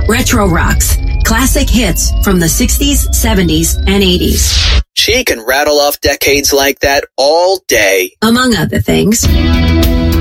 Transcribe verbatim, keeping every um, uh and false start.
Retro Rocks. Classic hits from the sixties, seventies, and eighties. She can rattle off decades like that all day. Among other things.